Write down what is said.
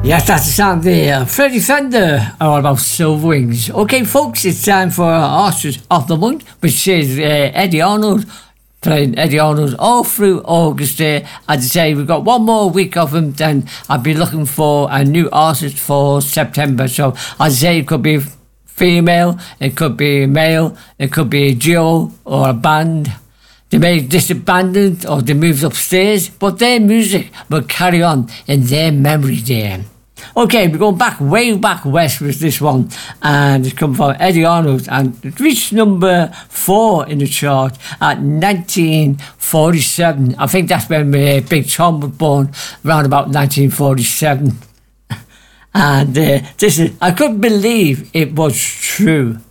Yes, that's the sound there. Freddie Fender, all about Silver Wings. Okay, folks, it's time for our Artist of the Month, which is Eddie Arnold, playing Eddie Arnold all through August there. As I say, we've got one more week of him, then I'll be looking for a new artist for September. So, as I say, it could be female, it could be male, it could be a duo or a band. They may disbanded or they moved upstairs, but their music will carry on in their memory there. Okay, we're going way back west with this one, and it's come from Eddie Arnold, and it reached number 4 in the chart at 1947. I think that's when Big Tom was born, around about 1947. And this is, I couldn't believe it was true.